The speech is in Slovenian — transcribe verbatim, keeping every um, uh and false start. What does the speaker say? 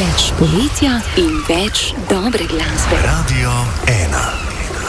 Več poletja in več dobre glasbe. Radio ena.